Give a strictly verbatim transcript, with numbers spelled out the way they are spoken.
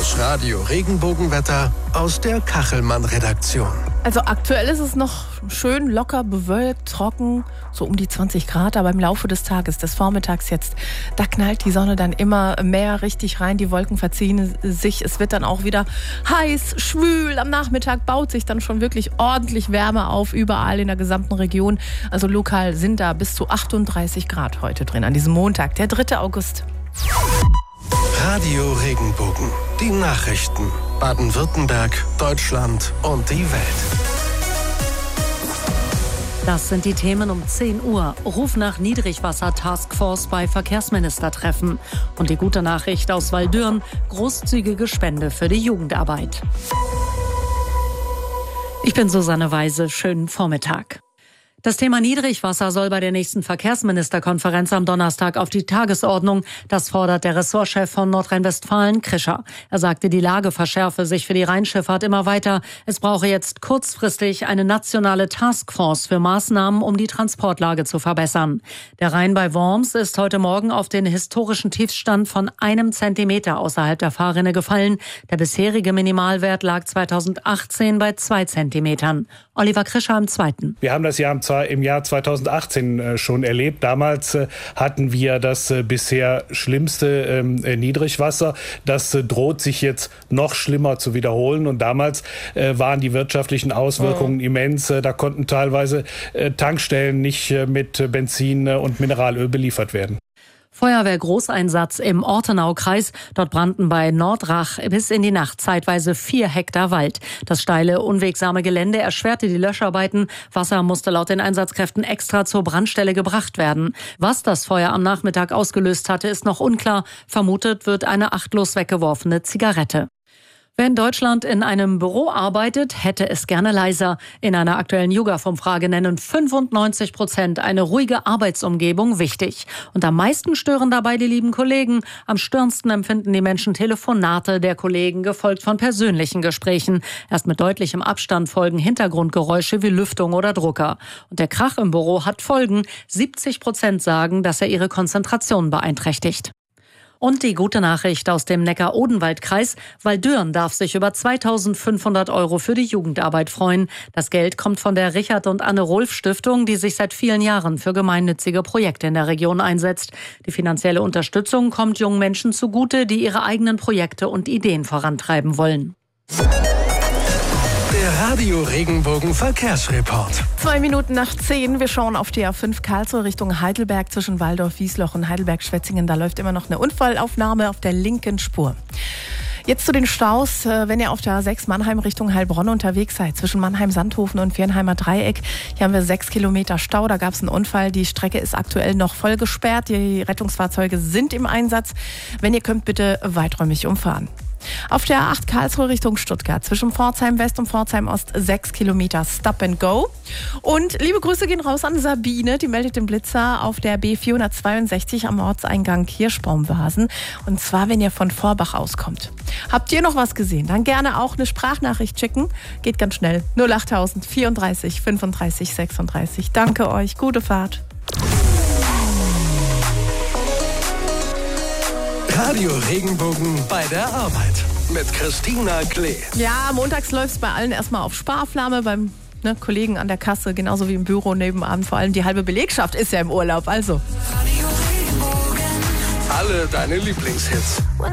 Das Radio Regenbogenwetter aus der Kachelmann-Redaktion. Also aktuell ist es noch schön locker, bewölkt, trocken, so um die zwanzig Grad. Aber im Laufe des Tages, des Vormittags jetzt, da knallt die Sonne dann immer mehr richtig rein. Die Wolken verziehen sich. Es wird dann auch wieder heiß, schwül. Am Nachmittag baut sich dann schon wirklich ordentlich Wärme auf, überall in der gesamten Region. Also lokal sind da bis zu achtunddreißig Grad heute drin, an diesem Montag, der dritte August. Radio Regenbogen. Die Nachrichten. Baden-Württemberg, Deutschland und die Welt. Das sind die Themen um zehn Uhr. Ruf nach Niedrigwasser-Taskforce bei Verkehrsministertreffen. Und die gute Nachricht aus Waldürn: großzügige Spende für die Jugendarbeit. Ich bin Susanne Weise. Schönen Vormittag. Das Thema Niedrigwasser soll bei der nächsten Verkehrsministerkonferenz am Donnerstag auf die Tagesordnung. Das fordert der Ressortchef von Nordrhein-Westfalen, Krischer. Er sagte, die Lage verschärfe sich für die Rheinschifffahrt immer weiter. Es brauche jetzt kurzfristig eine nationale Taskforce für Maßnahmen, um die Transportlage zu verbessern. Der Rhein bei Worms ist heute Morgen auf den historischen Tiefstand von einem Zentimeter außerhalb der Fahrrinne gefallen. Der bisherige Minimalwert lag zweitausendachtzehn bei zwei Zentimetern. Oliver Krischer im Zweiten. Wir haben das Jahr im Jahr zweitausendachtzehn schon erlebt. Damals hatten wir das bisher schlimmste Niedrigwasser. Das droht sich jetzt noch schlimmer zu wiederholen. Und damals waren die wirtschaftlichen Auswirkungen oh. immens. Da konnten teilweise Tankstellen nicht mit Benzin und Mineralöl beliefert werden. Feuerwehr-Großeinsatz im Ortenaukreis. Dort brannten bei Nordrach bis in die Nacht zeitweise vier Hektar Wald. Das steile, unwegsame Gelände erschwerte die Löscharbeiten. Wasser musste laut den Einsatzkräften extra zur Brandstelle gebracht werden. Was das Feuer am Nachmittag ausgelöst hatte, ist noch unklar. Vermutet wird eine achtlos weggeworfene Zigarette. Wer in Deutschland in einem Büro arbeitet, hätte es gerne leiser. In einer aktuellen YouGov-Umfrage nennen fünfundneunzig Prozent eine ruhige Arbeitsumgebung wichtig. Und am meisten stören dabei die lieben Kollegen. Am störendsten empfinden die Menschen Telefonate der Kollegen, gefolgt von persönlichen Gesprächen. Erst mit deutlichem Abstand folgen Hintergrundgeräusche wie Lüftung oder Drucker. Und der Krach im Büro hat Folgen. siebzig Prozent sagen, dass er ihre Konzentration beeinträchtigt. Und die gute Nachricht aus dem Neckar-Odenwald-Kreis: Waldürn darf sich über zweitausendfünfhundert Euro für die Jugendarbeit freuen. Das Geld kommt von der Richard und Anne Rolf Stiftung, die sich seit vielen Jahren für gemeinnützige Projekte in der Region einsetzt. Die finanzielle Unterstützung kommt jungen Menschen zugute, die ihre eigenen Projekte und Ideen vorantreiben wollen. Der Radio Regenbogen Verkehrsreport. Zwei Minuten nach zehn. Wir schauen auf die A fünf Karlsruhe Richtung Heidelberg zwischen Waldorf-Wiesloch und Heidelberg-Schwetzingen. Da läuft immer noch eine Unfallaufnahme auf der linken Spur. Jetzt zu den Staus, wenn ihr auf der A sechs Mannheim Richtung Heilbronn unterwegs seid, zwischen Mannheim-Sandhofen und Viernheimer Dreieck. Hier haben wir sechs Kilometer Stau, da gab es einen Unfall. Die Strecke ist aktuell noch voll gesperrt. Die Rettungsfahrzeuge sind im Einsatz. Wenn ihr könnt, bitte weiträumig umfahren. Auf der A acht Karlsruhe Richtung Stuttgart, zwischen Pforzheim West und Pforzheim Ost, sechs Kilometer Stop and Go. Und liebe Grüße gehen raus an Sabine, die meldet den Blitzer auf der B vierhundertzweiundsechzig am Ortseingang Kirschbaumbasen. Und zwar, wenn ihr von Vorbach auskommt. Habt ihr noch was gesehen? Dann gerne auch eine Sprachnachricht schicken. Geht ganz schnell. null acht vierunddreißig fünfunddreißig sechsunddreißig. Danke euch, gute Fahrt. Radio Regenbogen bei der Arbeit mit Christina Klee. Ja, montags läuft es bei allen erstmal auf Sparflamme, beim ne, Kollegen an der Kasse, genauso wie im Büro nebenan. Vor allem die halbe Belegschaft ist ja im Urlaub, also. Alle deine Lieblingshits.